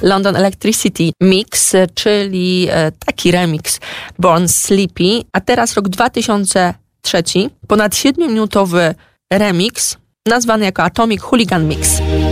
London Electricity Mix, czyli taki remix Born Sleepy, a teraz rok 2003, ponad 7-minutowy remix nazwany jako Atomic Hooligan Mix.